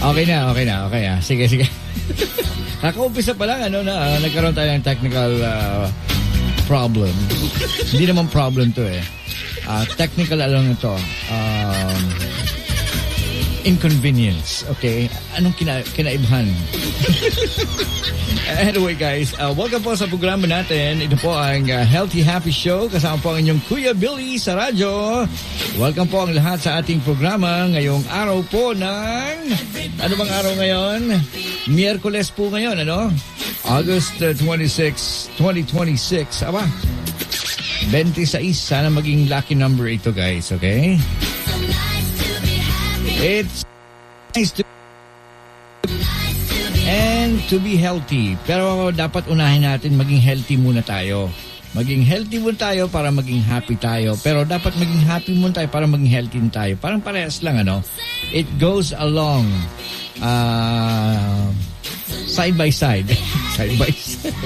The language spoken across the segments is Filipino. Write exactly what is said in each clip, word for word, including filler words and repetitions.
Okay na, okay na, okay na. Sige, sige. Kaka-umpisa pa lang, ano, na, uh, nagkaroon tayo ng technical uh, problem. Hindi naman problem to eh. Uh, technical, alam ito. Um, inconvenience, okay? Anong kina kinaibahan? Anyway guys, uh, welcome po sa programa natin. Ito po ang uh, Healthy Happy Show. Kasama po ang inyong Kuya Billy sa radyo. Welcome po ang lahat sa ating programa ngayong araw po ng... Ano bang araw ngayon? Miyerkules po ngayon, ano? August uh, twenty-sixth, twenty twenty-six. Aba, twenty-six. Sana maging lucky number ito guys, okay? It's nice to and to be healthy. Pero dapat unahin natin maging healthy muna tayo. Maging healthy muna tayo para maging happy tayo. Pero dapat maging happy muna tayo para maging healthy tayo. Parang parehas lang, ano? It goes along uh, side by side. Side by side.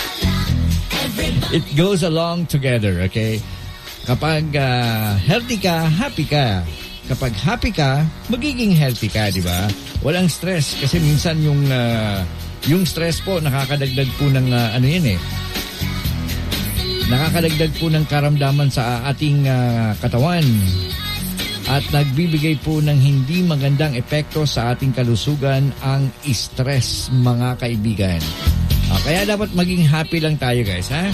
It goes along together, okay? Kapag uh, healthy ka, happy ka. Kapag happy ka, magiging healthy ka, di ba? Walang stress kasi minsan yung uh, yung stress po nakakadagdag po ng uh, ano yun eh. Nakakadagdag po ng karamdaman sa ating uh, katawan at nagbibigay po ng hindi magandang epekto sa ating kalusugan ang stress, mga kaibigan. Uh, kaya dapat maging happy lang tayo, guys, ha?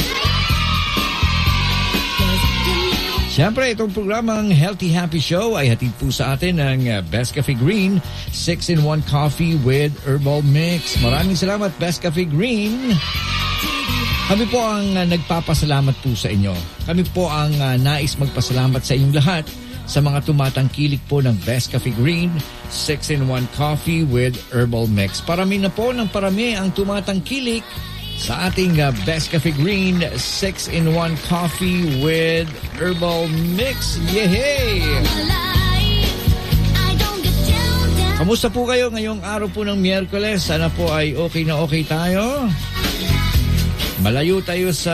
Siyempre, itong programang Healthy Happy Show ay hatid po sa atin ng Best Cafe Green six in one Coffee with Herbal Mix. Maraming salamat, Best Cafe Green. Kami po ang uh, nagpapasalamat po sa inyo. Kami po ang uh, nais magpasalamat sa inyong lahat sa mga tumatangkilik po ng Best Cafe Green six in one Coffee with Herbal Mix. Parami na po ng parami ang tumatangkilik sa ating uh, Best Cafe Green six in one Coffee with Herbal Mix. Yehey! Kamusta po kayo ngayong araw po ng Miyerkules? Sana po ay okay na okay tayo. Malayo tayo sa...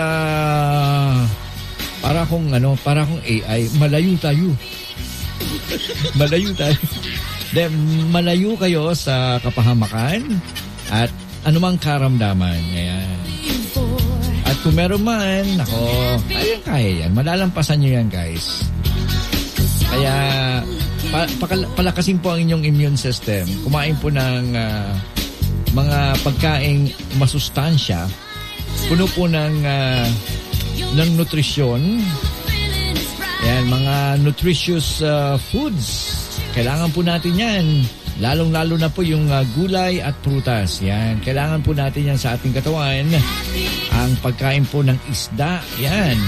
Para kung ano, para kung A I. Malayo tayo. Malayo tayo. De, malayo kayo sa kapahamakan at anumang karamdaman. Ayan. At kung meron man, ako, kaya kaya yan. Malalampasan nyo yan, guys. Kaya, pa, pakal, palakasin po ang inyong immune system. Kumain po ng uh, mga pagkaing masustansya. Puno po ng, uh, ng nutrisyon. Ayan, mga nutritious uh, foods. Kailangan po natin yan. Lalong-lalo na po yung uh, gulay at prutas. Yan. Kailangan po natin yan sa ating katawan. Ang pagkain po ng isda. Yan.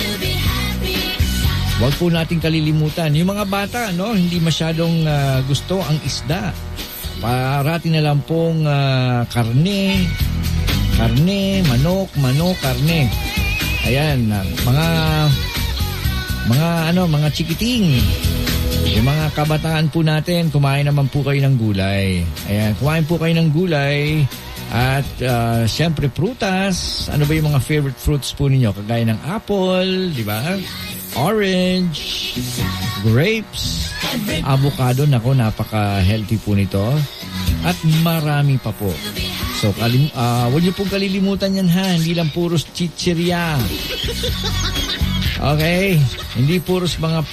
Huwag po natin kalilimutan. Yung mga bata, no, hindi masyadong uh, gusto ang isda. Parati na lang pong uh, karne, karne, manok, manok, karne. Ayan. Uh, mga, mga, ano, mga chikiting. Yung mga kabataan po natin, kumain naman po kayo ng gulay. Ayan, kumain po kayo ng gulay. At uh, siyempre prutas. Ano ba yung mga favorite fruits po ninyo? Kagaya ng apple, di ba? Orange, grapes, avocado. Nako, napaka-healthy po nito. At marami pa po. So, kalim uh, huwag niyo pong kalilimutan yan, ha? Hindi lang puros chichirya. Okay? Hindi puros mga